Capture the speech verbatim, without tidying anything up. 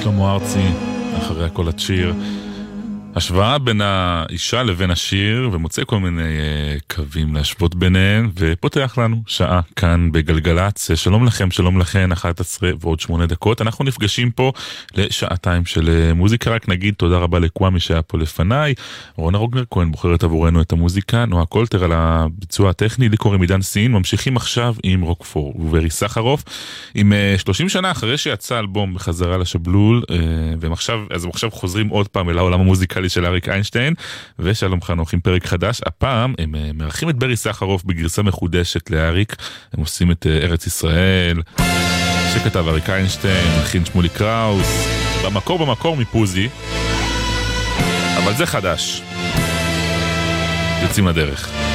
שלמה ארצי, אחרי הכל השיר. השוואה בין האישה לבין השיר, ומוצא כל מיני uh, קווים להשוות ביניהם, ופותח לנו שעה כאן בגלגלץ. שלום לכם, שלום לכן, אחת עשרה ועוד שמונה דקות. אנחנו נפגשים פה לשעתיים של uh, מוזיקה. רק נגיד תודה רבה לקוואמי שהיה פה לפניי. רונה רוגנר כהן בוחרת עבורנו את המוזיקה. נועה קולטר על הביצוע הטכני, לי קוראים עידן סין. ממשיכים עכשיו עם רוקפור וברי סחרוף, עם uh, שלושים שנה אחרי שיצא אלבום בחזרה לשבלול, uh, והם עכשיו, אז הם עכשיו חוזרים עוד פעם אל העולם המוזיקלי של אריק איינשטיין, ושלום חנוך עם פרק חדש. הפעם הם מארחים את ברי סחרוף בגרסה מחודשת לאריק. הם עושים את ארץ ישראל שכתב אריק איינשטיין, הכין שמולי קראוס, במקור במקור מפוזי, אבל זה חדש. יוצאים לדרך.